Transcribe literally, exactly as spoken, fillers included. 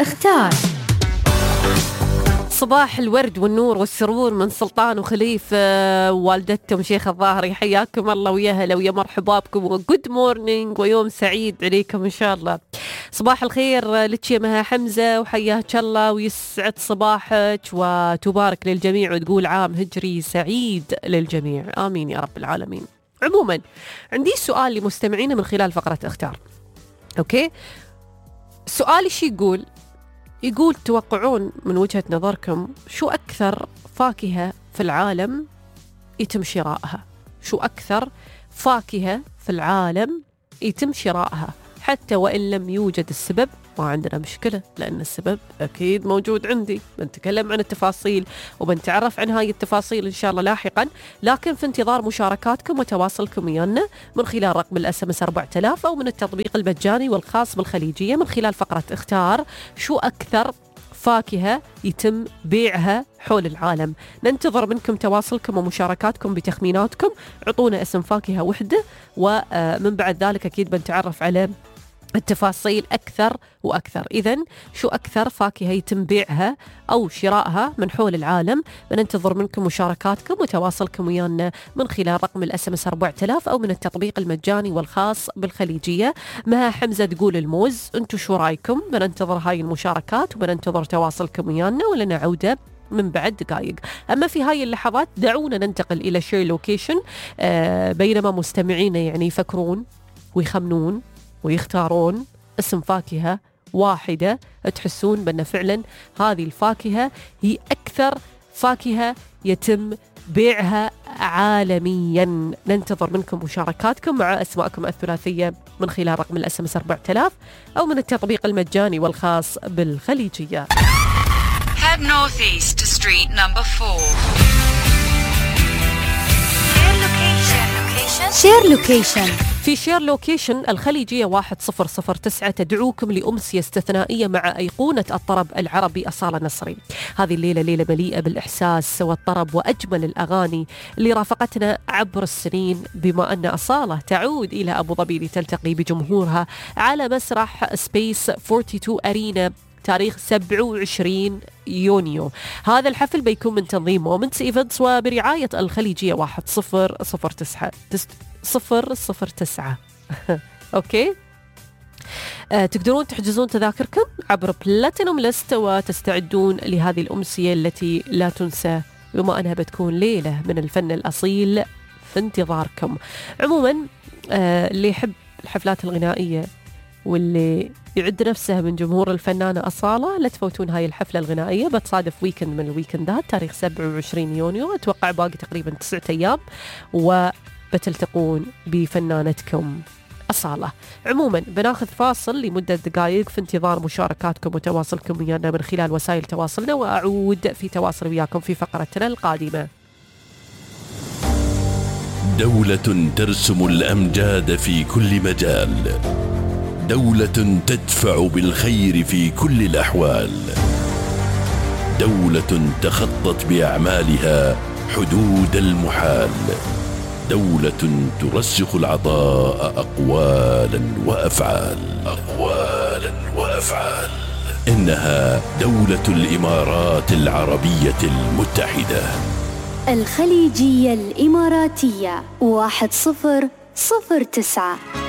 اختار. صباح الورد والنور والسرور من سلطان وخليفة والدتهم شيخ الظاهري، حياكم الله ويا هلا ويا مرحبا بكم وجود مورنينج ويوم سعيد عليكم إن شاء الله. صباح الخير لك يا مها حمزة وحياك الله ويسعد صباحك وتبارك للجميع وتقول عام هجري سعيد للجميع، آمين يا رب العالمين. عموما عندي سؤال لمستمعينا من خلال فقرة اختار. أوكي، سؤالي شي يقول يقول توقعون من وجهة نظركم شو أكثر فاكهة في العالم يتم شرائها؟ شو أكثر فاكهة في العالم يتم شرائها حتى وإن لم يوجد السبب؟ ما عندنا مشكلة لأن السبب أكيد موجود عندي، بنتكلم عن التفاصيل وبنتعرف عن هاي التفاصيل إن شاء الله لاحقا، لكن في انتظار مشاركاتكم وتواصلكم ويانا من خلال رقم الاس ام اس أربعة آلاف أو من التطبيق المجاني والخاص بالخليجية من خلال فقرة اختار شو أكثر فاكهة يتم بيعها حول العالم. ننتظر منكم تواصلكم ومشاركاتكم بتخميناتكم، عطونا اسم فاكهة وحدة ومن بعد ذلك أكيد بنتعرف على التفاصيل أكثر وأكثر. إذن شو أكثر فاكهة يتم بيعها أو شرائها من حول العالم؟ بننتظر منكم مشاركاتكم وتواصلكم ويانا من خلال رقم الاس ام اس أربعة آلاف أو من التطبيق المجاني والخاص بالخليجية. مها حمزة تقول الموز، أنتم شو رايكم؟ بننتظر هاي المشاركات وبننتظر تواصلكم ويانا ولنا عودة من بعد دقائق. أما في هاي اللحظات دعونا ننتقل إلى شير لوكيشن، آه بينما مستمعينا يعني يفكرون ويخمنون ويختارون اسم فاكهة واحدة تحسون بأن فعلا هذه الفاكهة هي أكثر فاكهة يتم بيعها عالميا. ننتظر منكم مشاركاتكم مع أسماءكم الثلاثية من خلال رقم الاس ام اس أربعة آلاف أو من التطبيق المجاني والخاص بالخليجية. Head northeast to street number four. شير لوكيشن. في شير لوكيشن الخليجية واحد صفر صفر تسعة تدعوكم لأمسية استثنائية مع أيقونة الطرب العربي أصالة نصري. هذه الليلة ليلة مليئة بالإحساس والطرب وأجمل الأغاني اللي رافقتنا عبر السنين، بما أن أصالة تعود إلى أبو ظبي لتلتقي بجمهورها على مسرح سبيس اثنين وأربعين أرينا تاريخ سبعة وعشرين يونيو. هذا الحفل بيكون من تنظيم مومنتس ايفنتس وبرعاية الخليجية واحد صفر صفر تسعة صفر صفر تسعة. أوكي، أه تقدرون تحجزون تذاكركم عبر بلاتينوم ليست وتستعدون لهذه الأمسية التي لا تنسى، بما أنها بتكون ليلة من الفن الأصيل في انتظاركم. عموما أه اللي يحب الحفلات الغنائية واللي يعد نفسه من جمهور الفنانة أصالة لا تفوتون هاي الحفلة الغنائية، بتصادف ويكند من الويكندات تاريخ سبعة وعشرين يونيو، أتوقع باقي تقريبا تسعة أيام وبتلتقون بفنانتكم أصالة. عموما بناخذ فاصل لمدة دقائق في انتظار مشاركاتكم وتواصلكم ويانا من خلال وسائل تواصلنا، وأعود في تواصل وياكم في فقرتنا القادمة. دولة ترسم الأمجاد في كل مجال، دولة تدفع بالخير في كل الأحوال، دولة تخطت بأعمالها حدود المحال، دولة ترسخ العطاء أقوالا وأفعال أقوالا وأفعال إنها دولة الإمارات العربية المتحدة. الخليجية الإماراتية واحد صفر صفر تسعة.